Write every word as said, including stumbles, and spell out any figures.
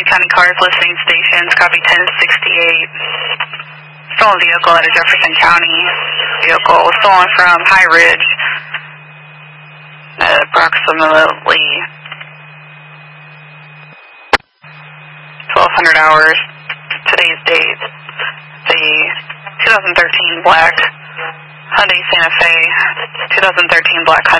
Summit County Cars Listening Station, copy ten sixty-eight. Stolen vehicle at a Jefferson County vehicle, stolen from High Ridge at approximately twelve hundred hours. Today's date, the two thousand thirteen black Hyundai Santa Fe, two thousand thirteen black Hyundai